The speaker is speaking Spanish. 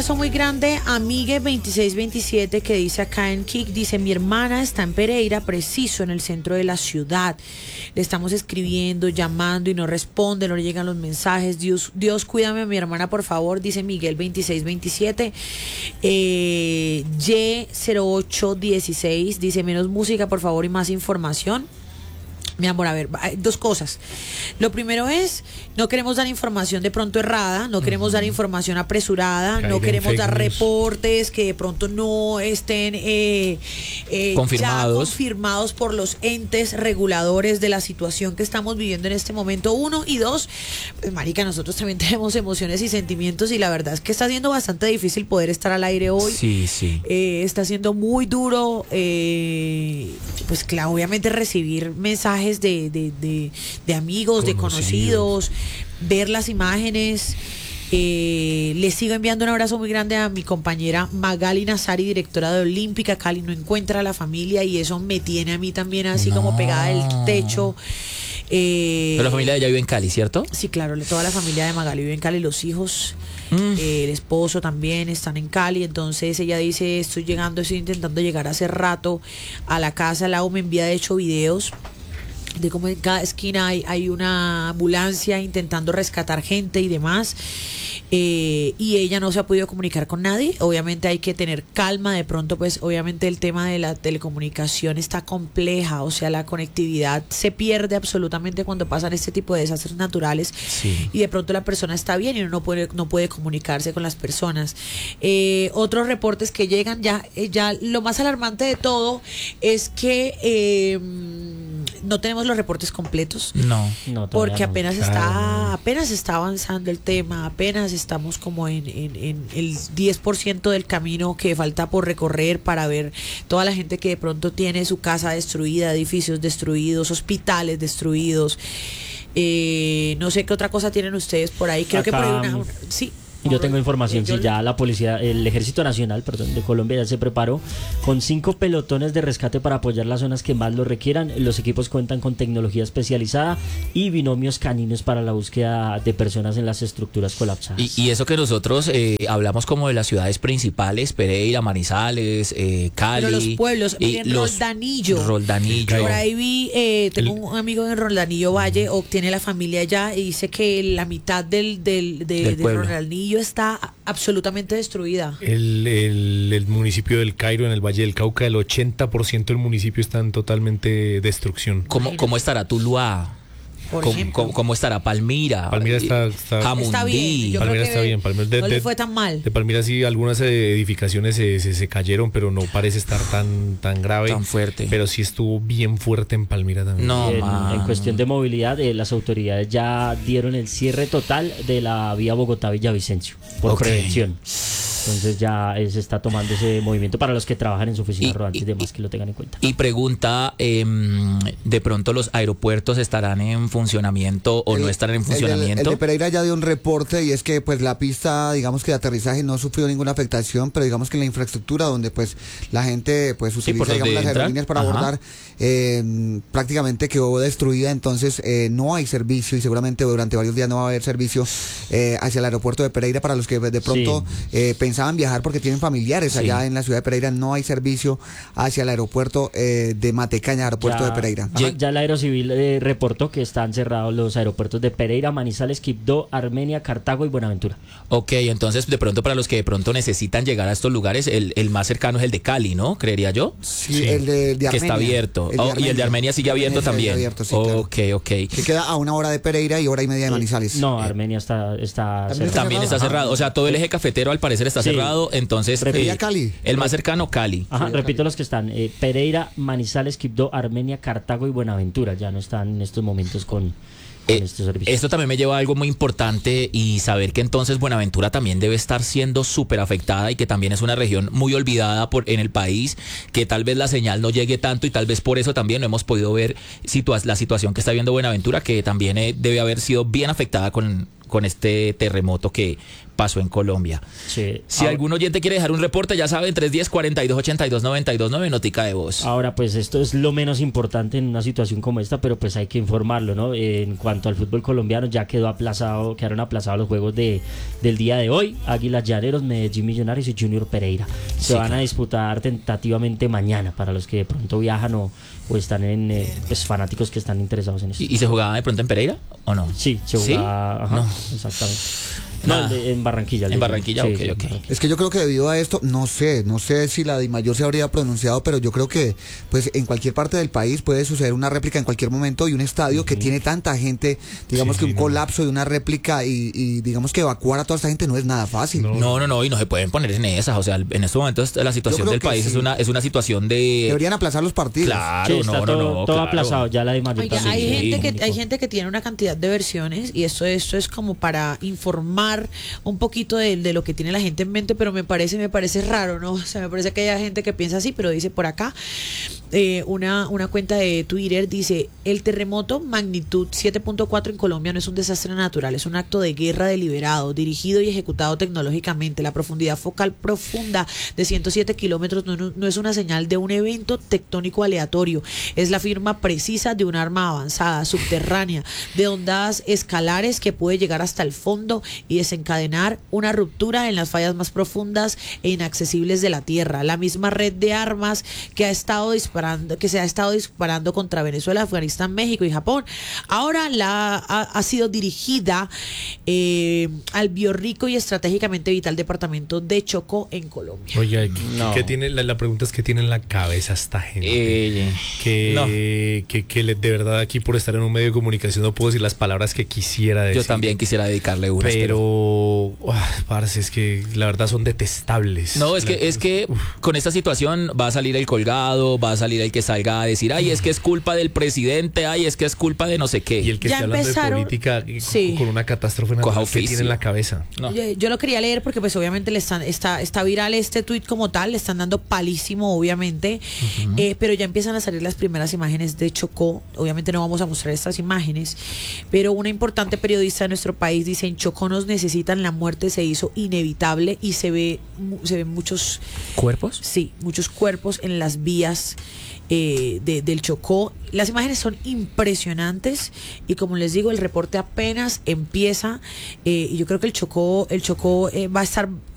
abrazo muy grande a Migue2627 que dice acá en Kik, dice: mi hermana está en Pereira, preciso en el centro de la ciudad. Le estamos escribiendo, llamando y no responde, no le llegan los mensajes. Dios, cuídame a mi hermana, por favor, dice Miguel2627. Y0816 dice: menos música, por favor, y más información. Mi amor, a ver, hay dos cosas. Lo primero es, no queremos dar información de pronto errada, no queremos dar información apresurada, no queremos dar reportes que de pronto no estén confirmados. Ya confirmados por los entes reguladores de la situación que estamos viviendo en este momento. Uno, y dos, pues marica, nosotros también tenemos emociones y sentimientos, y la verdad es que está siendo bastante difícil poder estar al aire hoy. Sí. Está siendo muy duro, pues claro, obviamente recibir mensajes de amigos, de conocidos, ver las imágenes. Les sigo enviando un abrazo muy grande a mi compañera Magali Nazari, directora de Olímpica. Cali no encuentra a la familia y eso me tiene a mí también así como pegada del techo. Pero la familia de ella vive en Cali, ¿cierto? Sí, claro, toda la familia de Magali vive en Cali, los hijos, el esposo también están en Cali. Entonces ella dice: estoy intentando llegar hace rato a la casa. Lau me envía de hecho videos de cómo en cada esquina hay una ambulancia intentando rescatar gente y demás, y ella no se ha podido comunicar con nadie. Obviamente hay que tener calma, de pronto pues obviamente el tema de la telecomunicación está compleja, o sea, la conectividad se pierde absolutamente cuando pasan este tipo de desastres naturales, y de pronto la persona está bien y uno no puede comunicarse con las personas. Otros reportes que llegan, ya lo más alarmante de todo es que no tenemos los reportes completos. No, porque apenas está avanzando el tema, apenas estamos como en el 10% del camino que falta por recorrer para ver toda la gente que de pronto tiene su casa destruida, edificios destruidos, hospitales destruidos. No sé qué otra cosa tienen ustedes por ahí. Creo que por ahí sí. Yo tengo información, ya la policía, el Ejército Nacional, de Colombia ya se preparó con 5 pelotones de rescate para apoyar las zonas que más lo requieran. Los equipos cuentan con tecnología especializada y binomios caninos para la búsqueda de personas en las estructuras colapsadas. Y eso que nosotros hablamos como de las ciudades principales, Pereira, Manizales, Cali. Pero los pueblos, miren, Roldanillo. Por ahí vi, tengo un amigo en Roldanillo Valle, tiene la familia allá, y dice que la mitad del Roldanillo está absolutamente destruida. El municipio del Cairo, en el Valle del Cauca, el 80% del municipio está en totalmente destrucción. ¿Cómo estará Tuluá? ¿Cómo estará Palmira? Palmira está bien. Palmira está bien. No le fue tan mal. De Palmira sí, algunas edificaciones se cayeron, pero no parece estar tan grave. Tan fuerte. Pero sí estuvo bien fuerte en Palmira también. En cuestión de movilidad, las autoridades ya dieron el cierre total de la vía Bogotá-Villavicencio por prevención. Entonces ya se está tomando ese movimiento para los que trabajan en su oficina rodante y demás, que lo tengan en cuenta. Y pregunta, ¿de pronto los aeropuertos estarán en funcionamiento o no estarán en funcionamiento? El de Pereira ya dio un reporte, y es que pues la pista, digamos que de aterrizaje no sufrió ninguna afectación, pero digamos que en la infraestructura donde pues la gente pues utiliza digamos las aerolíneas para abordar, prácticamente quedó destruida. Entonces no hay servicio, y seguramente durante varios días no va a haber servicio hacia el aeropuerto de Pereira para los que de pronto pensaban viajar porque tienen familiares allá en la ciudad de Pereira. No hay servicio hacia el aeropuerto de Matecaña, aeropuerto de Pereira. Ya el Aerocivil reportó que están cerrados los aeropuertos de Pereira, Manizales, Quibdó, Armenia, Cartago y Buenaventura. Ok, entonces de pronto para los que de pronto necesitan llegar a estos lugares, el más cercano es el de Cali, ¿no? Creería yo. Sí. El de Armenia. Que está abierto. Y el de Armenia sigue abierto también. Abierto, sí, claro. Ok. Que queda a 1 hora de Pereira y 1 hora y media de Manizales. No, Armenia está cerrado. También está cerrado. O sea, todo el eje cafetero al parecer está cerrado. Entonces, Cali. El más cercano, Cali. Repito los que están: Pereira, Manizales, Quibdó, Armenia, Cartago y Buenaventura. Ya no están en estos momentos con este servicio. Esto también me lleva a algo muy importante, y saber que entonces Buenaventura también debe estar siendo súper afectada, y que también es una región muy olvidada en el país, que tal vez la señal no llegue tanto, y tal vez por eso también no hemos podido ver la situación que está viendo Buenaventura, que también debe haber sido bien afectada con con este terremoto que pasó en Colombia. Sí. Si algún oyente quiere dejar un reporte, ya saben, 310-4282-929, notica de voz. Ahora, pues esto es lo menos importante en una situación como esta, pero pues hay que informarlo, ¿no? En cuanto al fútbol colombiano, ya quedaron aplazados los juegos del día de hoy. Águilas Llaneros, Medellín Millonarios y Junior Pereira. Se van a disputar tentativamente mañana, para los que de pronto viajan o están pues fanáticos que están interesados en esto. ¿Y se jugaba de pronto en Pereira o no? Sí, se jugaba, ajá, no. Exactamente. No, en Barranquilla. En Barranquilla, sí, ok. Barranquilla. Es que yo creo que debido a esto, no sé si la DIMAYOR se habría pronunciado, pero yo creo que pues en cualquier parte del país puede suceder una réplica en cualquier momento y un estadio que tiene tanta gente, digamos que un colapso de una réplica y digamos que evacuar a toda esta gente no es nada fácil. No, y no se pueden poner en esas, o sea, en estos momentos la situación del país sí. es una situación de... Deberían aplazar los partidos. Claro, Sí, está todo claro. aplazado, ya la DIMAYOR Oiga, también. hay gente que tiene una cantidad de versiones y esto es como para informar un poquito de lo que tiene la gente en mente, pero me parece raro, ¿no? O sea, me parece que hay gente que piensa así, pero dice por acá, una cuenta de Twitter dice: el terremoto magnitud 7.4 en Colombia no es un desastre natural, es un acto de guerra deliberado, dirigido y ejecutado tecnológicamente. La profundidad focal profunda de 107 kilómetros no es una señal de un evento tectónico aleatorio, es la firma precisa de un arma avanzada, subterránea, de ondas escalares que puede llegar hasta el fondo y desencadenar una ruptura en las fallas más profundas e inaccesibles de la Tierra. La misma red de armas que se ha estado disparando contra Venezuela, Afganistán, México y Japón, ahora ha sido dirigida al biorrico y estratégicamente vital departamento de Chocó en Colombia. Oye, ¿qué tiene? La pregunta es: ¿qué tiene en la cabeza esta gente? Que de verdad aquí, por estar en un medio de comunicación, no puedo decir las palabras que quisiera decir. Yo también quisiera dedicarle una. Pero parce, es que la verdad son detestables. No, es que con esta situación va a salir el colgado, va a salir el que salga a decir: ay, es que es culpa del presidente, ay, es que es culpa de no sé qué. Y el que Ya esté hablando empezaron, de política sí, con una catástrofe natural que tiene en la cabeza. No. Yo lo quería leer porque pues obviamente está viral este tuit como tal, le están dando palísimo obviamente, pero ya empiezan a salir las primeras imágenes de Chocó. Obviamente no vamos a mostrar estas imágenes, pero una importante periodista de nuestro país dice: en Chocó nos necesitan, la muerte se hizo inevitable y se ven muchos ¿Cuerpos? Sí, muchos cuerpos en las vías del Chocó. Las imágenes son impresionantes y, como les digo, el reporte apenas empieza, y yo creo que el Chocó va a estar